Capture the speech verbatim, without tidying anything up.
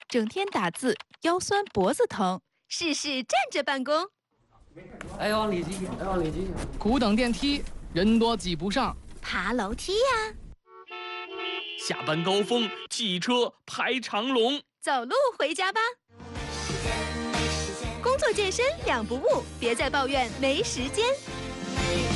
整天打字，腰酸脖子疼， 试试站着办公。 哎，往里挤，哎，往里挤。 苦等电梯，人多挤不上。 爬楼梯呀、啊。 下班高峰，汽车排长龙。 走路回家吧。工作健身两不误，别再抱怨没时间。